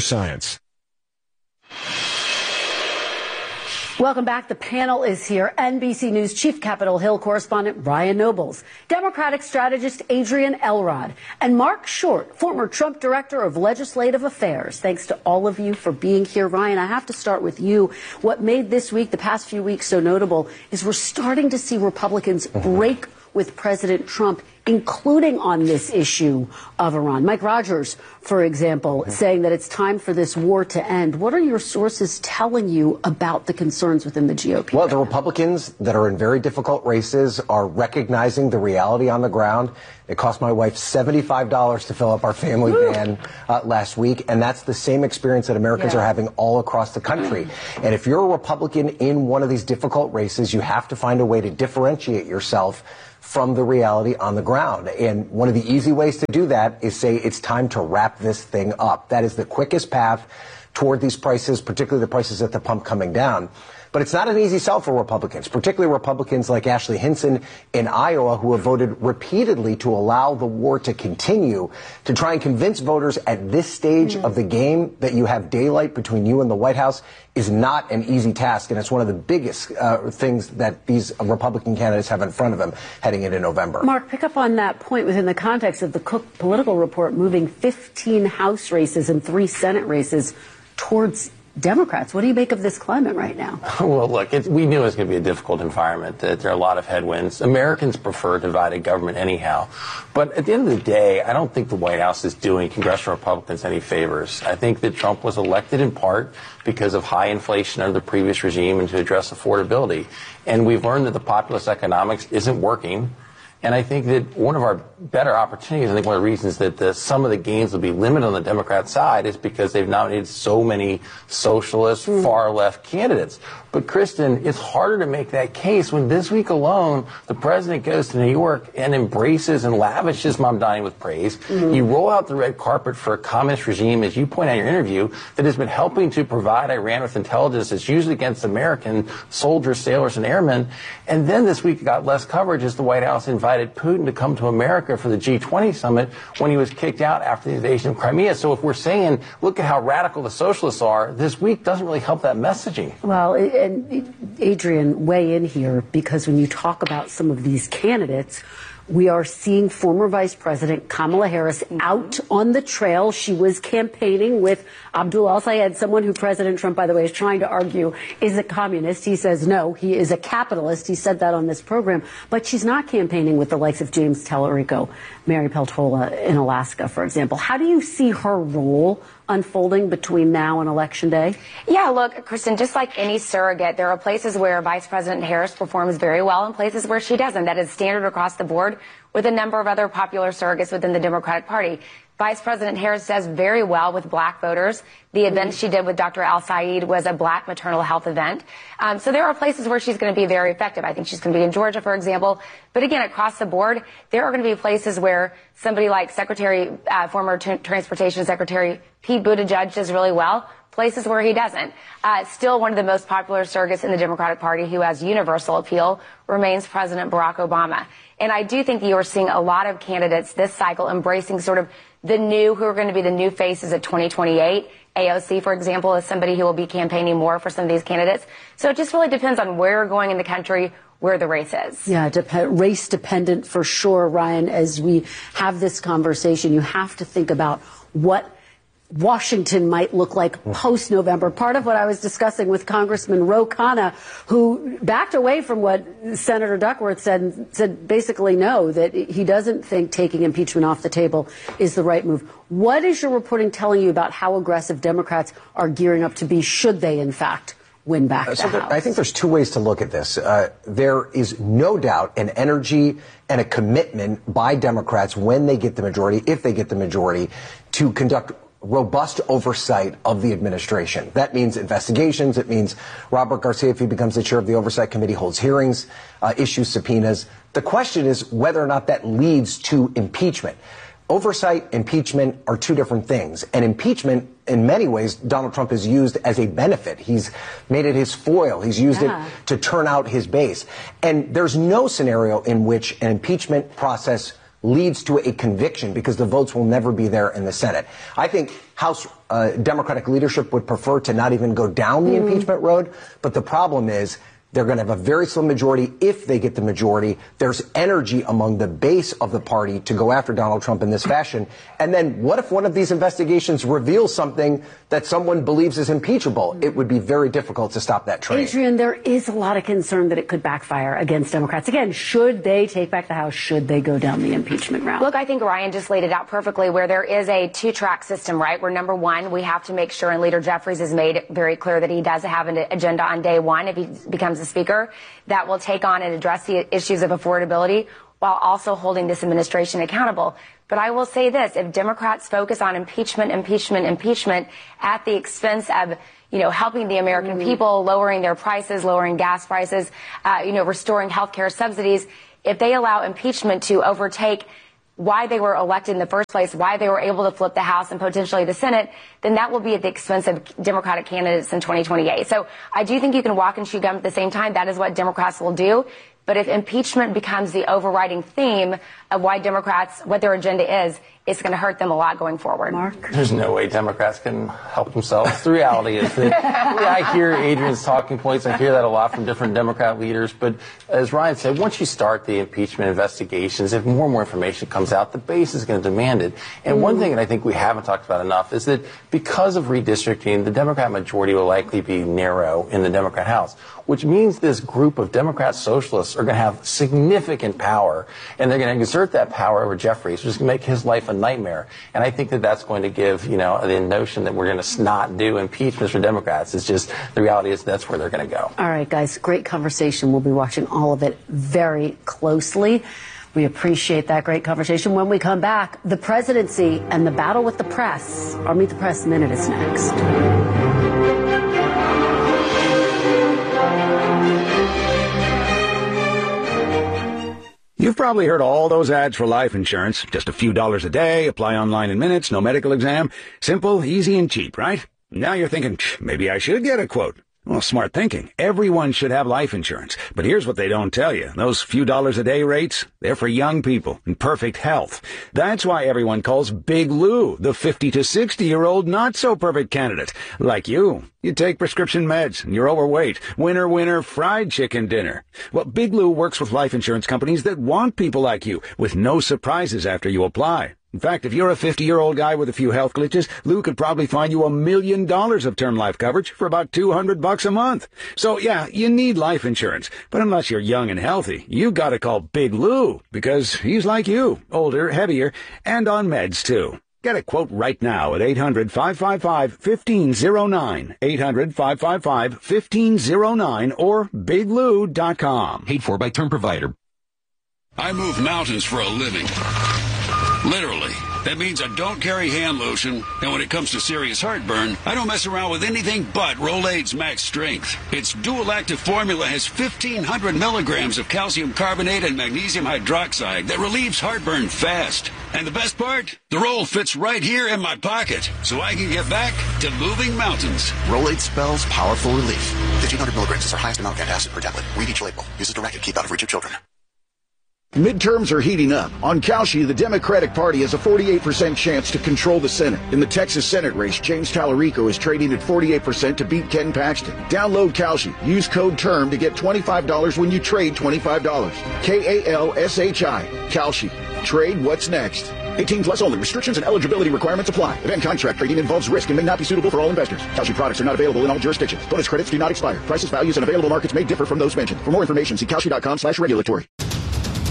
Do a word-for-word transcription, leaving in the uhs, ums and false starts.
science. Welcome back. The panel is here. N B C News Chief Capitol Hill correspondent Ryan Nobles, Democratic strategist Adrian Elrod, and Mark Short, former Trump Director of Legislative Affairs. Thanks to all of you for being here. Ryan, I have to start with you. What made this week, the past few weeks, so notable is we're starting to see Republicans break with President Trump, including on this issue of Iran. Mike Rogers, for example, saying that it's time for this war to end. What are your sources telling you about the concerns within the G O P? Well, the Republicans that are in very difficult races are recognizing the reality on the ground. It cost my wife seventy-five dollars to fill up our family van uh, last week, and that's the same experience that Americans yeah. are having all across the country. And if you're a Republican in one of these difficult races, you have to find a way to differentiate yourself from the reality on the ground. And one of the easy ways to do that is say it's time to wrap this thing up. That is the quickest path toward these prices, particularly the prices at the pump coming down. But it's not an easy sell for Republicans, particularly Republicans like Ashley Hinson in Iowa, who have voted repeatedly to allow the war to continue, to try and convince voters at this stage mm-hmm. of the game that you have daylight between you and the White House is not an easy task. And it's one of the biggest uh, things that these Republican candidates have in front of them heading into November. Mark, pick up on that point within the context of the Cook Political Report moving fifteen House races and three Senate races towards Democrats. What do you make of this climate right now? Well, look, it's, we knew it was going to be a difficult environment, that there are a lot of headwinds. Americans prefer divided government anyhow. But at the end of the day, I don't think the White House is doing congressional Republicans any favors. I think that Trump was elected in part because of high inflation under the previous regime and to address affordability. And we've learned that the populist economics isn't working. And I think that one of our better opportunities, I think one of the reasons that the, some of the gains will be limited on the Democrat side is because they've nominated so many socialist, mm. far-left candidates. But, Kristen, it's harder to make that case when this week alone the president goes to New York and embraces and lavishes Mamdani with praise. Mm-hmm. You roll out the red carpet for a communist regime, as you point out in your interview, that has been helping to provide Iran with intelligence that's used against American soldiers, sailors, and airmen. And then this week it got less coverage as the White House invited Putin to come to America for the G twenty summit when he was kicked out after the invasion of Crimea. So if we're saying, look at how radical the socialists are, this week doesn't really help that messaging. Well, and Adrian, weigh in here, because when you talk about some of these candidates, we are seeing former Vice President Kamala Harris out on the trail. She was campaigning with Abdul al-Sayed, someone who President Trump, by the way, is trying to argue is a communist. He says no, he is a capitalist. He said that on this program. But she's not campaigning with the likes of James Tallarico, Mary Peltola in Alaska, for example. How do you see her role unfolding between now and Election Day? Yeah, look, Kristen, just like any surrogate, there are places where Vice President Harris performs very well and places where she doesn't. That is standard across the board with a number of other popular surrogates within the Democratic Party. Vice President Harris does very well with black voters. The event mm-hmm. she did with Doctor Al-Sayed was a black maternal health event. Um, so there are places where she's going to be very effective. I think she's going to be in Georgia, for example. But again, across the board, there are going to be places where somebody like Secretary, uh, former t- Transportation Secretary Pete Buttigieg does really well. Places where he doesn't. Uh, still one of the most popular surrogates in the Democratic Party who has universal appeal remains President Barack Obama. And I do think that you are seeing a lot of candidates this cycle embracing sort of the new, who are going to be the new faces of twenty twenty-eight. A O C, for example, is somebody who will be campaigning more for some of these candidates. So it just really depends on where you're going in the country, where the race is. Yeah, dep- race dependent for sure, Ryan. As we have this conversation, you have to think about what Washington might look like post-November. Part of what I was discussing with Congressman Ro Khanna, who backed away from what Senator Duckworth said, said basically no, that he doesn't think taking impeachment off the table is the right move. What is your reporting telling you about how aggressive Democrats are gearing up to be, should they, in fact, win back the so there, House? I think there's two ways to look at this. Uh, there is no doubt an energy and a commitment by Democrats when they get the majority, if they get the majority, to conduct robust oversight of the administration. That means investigations. It means Robert Garcia, if he becomes the chair of the Oversight Committee, holds hearings, uh, issues subpoenas. The question is whether or not that leads to impeachment. Oversight, impeachment are two different things. And impeachment, in many ways, Donald Trump has used as a benefit. He's made it his foil. He's used yeah. it to turn out his base. And there's no scenario in which an impeachment process leads to a conviction because the votes will never be there in the Senate. I think House uh, Democratic leadership would prefer to not even go down the mm. impeachment road, but the problem is they're going to have a very slim majority. If they get the majority, there's energy among the base of the party to go after Donald Trump in this fashion. And then what if one of these investigations reveals something that someone believes is impeachable? It would be very difficult to stop that train. Adrian, there is a lot of concern that it could backfire against Democrats. Again, should they take back the House? Should they go down the impeachment route? Look, I think Ryan just laid it out perfectly, where there is a two-track system, right? Where number one, we have to make sure, and Leader Jeffries has made it very clear that he does have an agenda on day one if he becomes the Speaker that will take on and address the issues of affordability while also holding this administration accountable. But I will say this, if Democrats focus on impeachment, impeachment, impeachment at the expense of, you know, helping the American mm-hmm. people, lowering their prices, lowering gas prices, uh, you know, restoring health care subsidies, if they allow impeachment to overtake why they were elected in the first place, why they were able to flip the House and potentially the Senate, then that will be at the expense of Democratic candidates in twenty twenty-eight. So I do think you can walk and chew gum at the same time. That is what Democrats will do. But if impeachment becomes the overriding theme of why Democrats, what their agenda is, it's going to hurt them a lot going forward. Mark? There's no way Democrats can help themselves. The reality is that I hear Adrian's talking points. I hear that a lot from different Democrat leaders. But as Ryan said, once you start the impeachment investigations, if more and more information comes out, the base is going to demand it. And mm. one thing that I think we haven't talked about enough is that because of redistricting, the Democrat majority will likely be narrow in the Democrat House, which means this group of Democrat socialists are going to have significant power, and they're going to exert that power over Jeffries, which is going to make his life a nightmare. And I think that that's going to give, you know, the notion that we're going to not do impeachments for Democrats. It's just the reality is that's where they're going to go. All right, guys, great conversation. We'll be watching all of it very closely. We appreciate that great conversation. When we come back, the presidency and the battle with the press. Our Meet the Press Minute is next. You've probably heard all those ads for life insurance. Just a few dollars a day, apply online in minutes, no medical exam. Simple, easy, and cheap, right? Now you're thinking, maybe I should get a quote. Well, smart thinking. Everyone should have life insurance. But here's what they don't tell you. Those few dollars a day rates, they're for young people in perfect health. That's why everyone calls Big Lou the fifty to sixty-year-old not-so-perfect candidate. Like you. You take prescription meds, and you're overweight. Winner, winner, fried chicken dinner. Well, Big Lou works with life insurance companies that want people like you, with no surprises after you apply. In fact, if you're a fifty-year-old guy with a few health glitches, Lou could probably find you a million dollars of term life coverage for about two hundred bucks a month. So, yeah, you need life insurance. But unless you're young and healthy, you gotta call Big Lou, because he's like you, older, heavier, and on meds, too. Get a quote right now at eight hundred, five five five, one five zero nine, eight hundred, five five five, one five zero nine, or big lou dot com. Paid for by Term Provider. I move mountains for a living. Literally. That means I don't carry hand lotion, and when it comes to serious heartburn, I don't mess around with anything but Rolaids Max Strength. Its dual-active formula has fifteen hundred milligrams of calcium carbonate and magnesium hydroxide that relieves heartburn fast. And the best part? The roll fits right here in my pocket, so I can get back to moving mountains. Rolaids spells powerful relief. fifteen hundred milligrams is our highest amount of antacid per tablet. Read each label. Use as directed. Keep out of reach of children. Midterms are heating up. On Kalshi, the Democratic Party has a forty-eight percent chance to control the Senate. In the Texas Senate race, James Tallarico is trading at forty-eight percent to beat Ken Paxton. Download Kalshi. Use code TERM to get twenty-five dollars when you trade twenty-five dollars. K A L S H I. Kalshi. Trade what's next. eighteen plus only. Restrictions and eligibility requirements apply. Event contract trading involves risk and may not be suitable for all investors. Kalshi products are not available in all jurisdictions. Bonus credits do not expire. Prices, values, and available markets may differ from those mentioned. For more information, see Kalshi dot com slash regulatory.